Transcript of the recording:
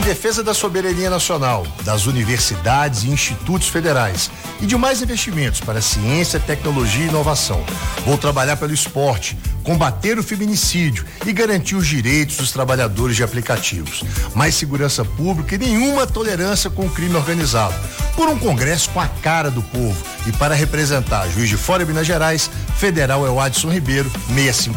defesa da soberania nacional, das universidades e institutos federais e de mais investimentos para ciência, tecnologia e inovação. Vou trabalhar pelo esporte, combater o feminicídio e garantir os direitos dos trabalhadores de aplicativos. Mais segurança pública e nenhuma tolerância com o crime organizado. Por um Congresso com a cara do povo. E para representar Juiz de Fora e Minas Gerais, federal é o Adson Ribeiro, 655.